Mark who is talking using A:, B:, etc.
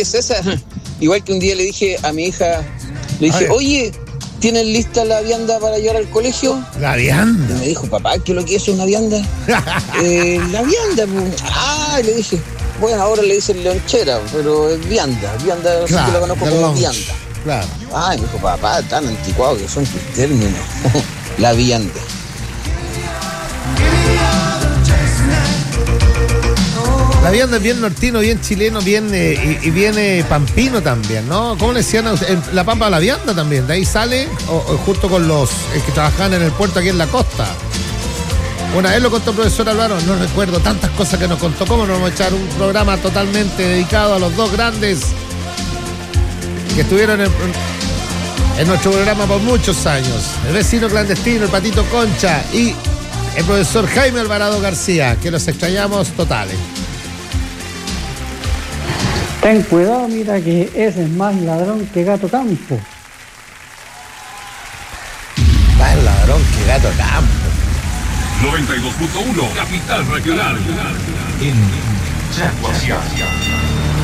A: Oye, César, igual que un día le dije a mi hija, le dije, oye, ¿tienes lista la vianda para llevar al colegio?
B: La vianda.
A: Y me dijo, papá, ¿qué es lo que es una vianda? La vianda, pues. Ah, y le dije, bueno, ahora le dicen lonchera, pero es vianda,
B: claro,
A: sí que lo conozco como
B: lunch.
A: vianda.
B: Claro.
A: Ay, me dijo, papá, tan anticuado que son tus términos. La vianda.
B: La vianda es bien nortino, bien chileno, bien y bien pampino también, ¿no? ¿Cómo le decían a usted? La pampa a la vianda también, de ahí sale, o justo con los que trabajaban en el puerto aquí en la costa. Una vez lo contó el profesor Álvaro, no recuerdo tantas cosas que nos contó. ¿Cómo nos vamos a echar un programa totalmente dedicado a los dos grandes que estuvieron en nuestro programa por muchos años? El vecino clandestino, el Patito Concha y el profesor Jaime Alvarado García, que los extrañamos totales.
C: Ten cuidado, mira que ese es más ladrón que gato campo.
B: Más ladrón que gato campo.
D: 92.1 Capital Regional. En Chaguasiá.